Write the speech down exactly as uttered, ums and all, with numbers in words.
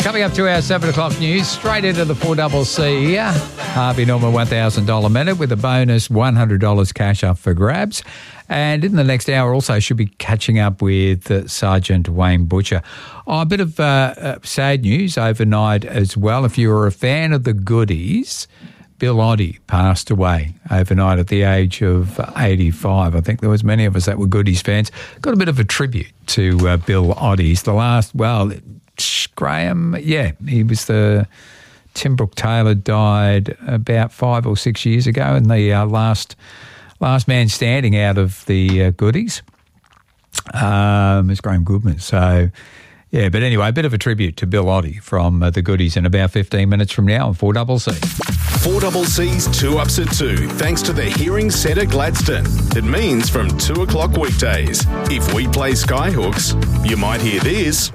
Coming up to our seven o'clock news, straight into the four C C. Harvey Norman one thousand dollars minute with a bonus one hundred dollars cash up for grabs. And in the next hour also should be catching up with uh, Sergeant Wayne Butcher. Oh, a bit of uh, uh, sad news overnight as well. If you were a fan of the Goodies, Bill Oddie passed away overnight at the age of eighty-five. I think there was many of us that were Goodies fans. Got a bit of a tribute to uh, Bill Oddie. He's the last, well, Graham, yeah, he was the... Tim Brooke Taylor died about five or six years ago, and the uh, last last man standing out of the uh, Goodies um, is Graham Goodman. So, yeah, but anyway, a bit of a tribute to Bill Oddie from uh, the Goodies in about fifteen minutes from now on four C C. four C C's Two Ups at Two, thanks to the Hearing Centre Gladstone. It means from two o'clock weekdays. If we play Skyhooks, you might hear this.